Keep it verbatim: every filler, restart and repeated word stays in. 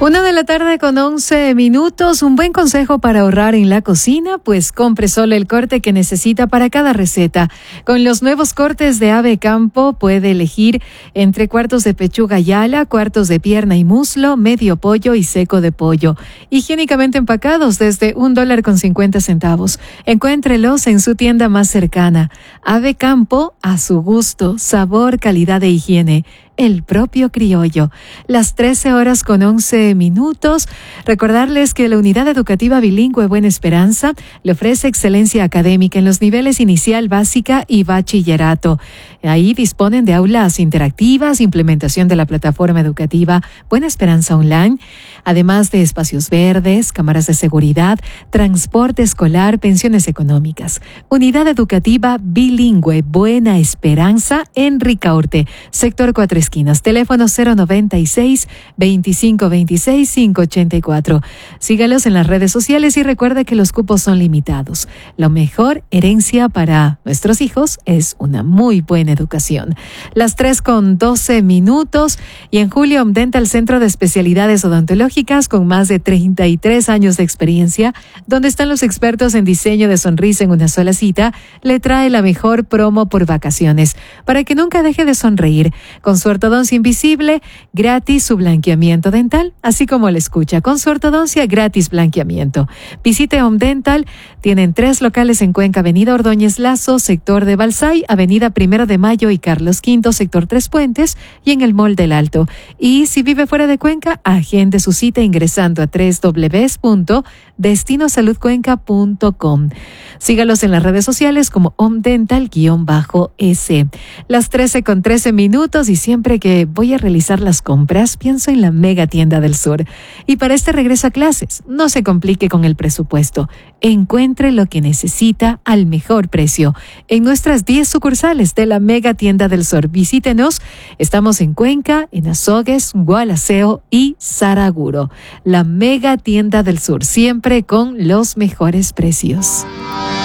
Una de la tarde con once minutos, un buen consejo para ahorrar en la cocina, pues compre solo el corte que necesita para cada receta. Con los nuevos cortes de Ave Campo puede elegir entre cuartos de pechuga y ala, cuartos de pierna y muslo, medio pollo y seco de pollo. Higiénicamente empacados desde un dólar con cincuenta centavos. Encuéntrelos en su tienda más cercana. Ave Campo, a su gusto, sabor, calidad e higiene. El propio criollo. Las trece horas con once minutos. Recordarles que la Unidad Educativa Bilingüe Buena Esperanza le ofrece excelencia académica en los niveles inicial, básica y bachillerato. Ahí disponen de aulas interactivas, implementación de la plataforma educativa Buena Esperanza Online, además de espacios verdes, cámaras de seguridad, transporte escolar, pensiones económicas. Unidad Educativa Bilingüe Buena Esperanza en Ricaurte, sector Cuatro Esquinas. Teléfono cero noventa y seis, veinticinco veintiséis, quinientos ochenta y cuatro. Sígalos en las redes sociales y recuerda que los cupos son limitados. La mejor herencia para nuestros hijos es una muy buena educación. Las tres con doce minutos y en julio Omdental, Centro de Especialidades Odontológicas con más de treinta y tres años de experiencia, donde están los expertos en diseño de sonrisa en una sola cita, le trae la mejor promo por vacaciones para que nunca deje de sonreír. Con su ortodoncia invisible, gratis su blanqueamiento dental, así como le escucha. Con su ortodoncia, gratis blanqueamiento. Visite Omdental. Tienen tres locales en Cuenca, Avenida Ordóñez Lazo, sector de Balsay, Avenida Primero de Mayo y Carlos Quinto, sector Tres Puentes, y en el Mall del Alto. Y si vive fuera de Cuenca, agende su cita ingresando a doble u doble u doble u punto destino salud cuenca punto com. Sígalos en las redes sociales como Omdental-S. Las trece con trece minutos y siempre que voy a realizar las compras, pienso en la Mega Tienda del Sur. Y para este regreso a clases, no se complique con el presupuesto. Encuentre lo que necesita al mejor precio en nuestras diez sucursales de la Mega Tienda del Sur. Visítenos. Estamos en Cuenca, en Azogues, Gualaceo y Saraguro. La Mega Tienda del Sur, siempre con los mejores precios.